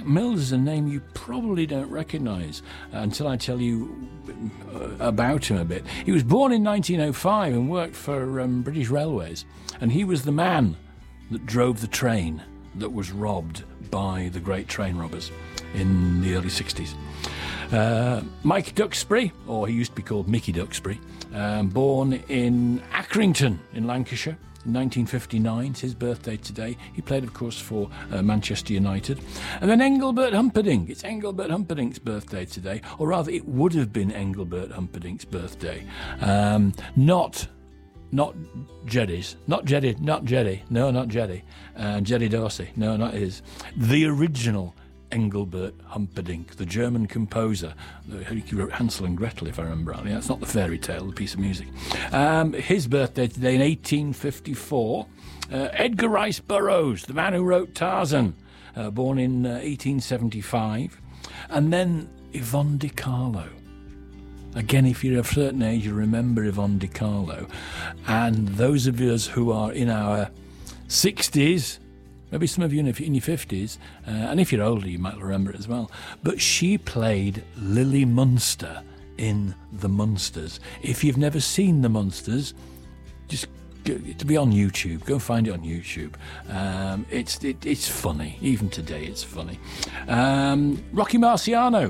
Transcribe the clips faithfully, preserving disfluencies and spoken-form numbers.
Jack Mills is a name you probably don't recognise uh, until I tell you uh, about him a bit. He was born in nineteen oh five and worked for um, British Railways, and he was the man that drove the train that was robbed by the great train robbers in the early sixties. Uh, Mike Duxbury, or he used to be called Mickey Duxbury, um, born in Accrington in Lancashire in nineteen fifty-nine. It's his birthday today. He played, of course, for uh, Manchester United. And then Engelbert Humperdinck. It's Engelbert Humperdinck's birthday today, or rather it would have been Engelbert Humperdinck's birthday. Um, not... Not Jeddy's. Not Jeddy. Not Jeddy. No, not Jeddy. Uh, Jeddy Dorsey. No, not his. The original Engelbert Humperdinck, the German composer. He wrote Hansel and Gretel, if I remember rightly. That's not the fairy tale, the piece of music. Um, his birthday today in eighteen fifty-four. Uh, Edgar Rice Burroughs, the man who wrote Tarzan, uh, born in uh, eighteen seventy-five. And then Yvonne Di Carlo. Again, if you're of a certain age, you remember Yvonne Di Carlo. And those of us who are in our sixties, maybe some of you in your fifties, uh, and if you're older, you might remember it as well. But she played Lily Munster in The Munsters. If you've never seen The Munsters, just go, to be on YouTube. Go and find it on YouTube. Um, it's it, it's funny. Even today, it's funny. Um, Rocky Marciano.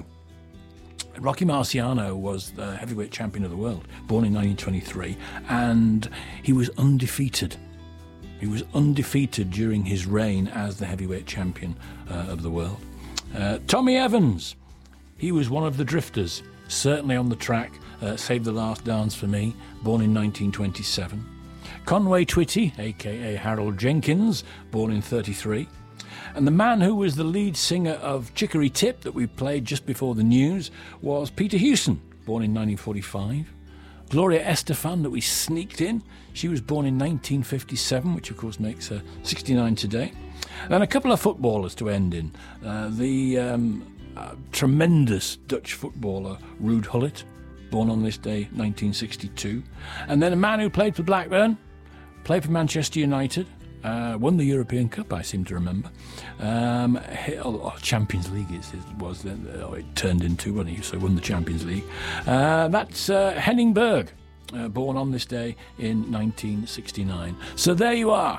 Rocky Marciano was the heavyweight champion of the world, born in nineteen twenty-three, and he was undefeated. He was undefeated during his reign as the heavyweight champion uh, of the world. Uh, Tommy Evans, he was one of the drifters, certainly on the track, uh, saved the last dance for me, born in nineteen twenty-seven. Conway Twitty, a k a. Harold Jenkins, born in thirty-three. And the man who was the lead singer of Chicory Tip that we played just before the news was Peter Hewson, born in nineteen forty-five. Gloria Estefan, that we sneaked in, she was born in nineteen fifty-seven, which of course makes her sixty-nine today. And a couple of footballers to end in. Uh, the um, uh, tremendous Dutch footballer Ruud Gullit, born on this day, nineteen sixty-two. And then a man who played for Blackburn, played for Manchester United, Uh, won the European Cup, I seem to remember. Um, oh, Champions League it was then. Oh, it turned into when he so won the Champions League. Uh, that's uh, Henning Berg, uh, born on this day in nineteen sixty-nine. So there you are.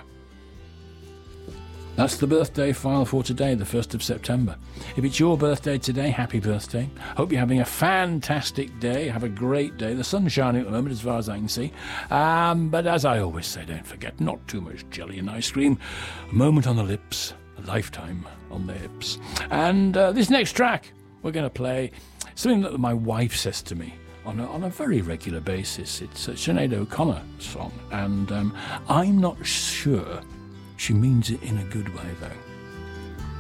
That's the birthday file for today, the first of September. If it's your birthday today, happy birthday. Hope you're having a fantastic day. Have a great day. The sun's shining at the moment, as far as I can see. Um, but as I always say, don't forget, not too much jelly and ice cream. A moment on the lips, a lifetime on the hips. And uh, this next track, we're going to play something that my wife says to me on a, on a very regular basis. It's a Sinead O'Connor song, and um, I'm not sure she means it in a good way, though.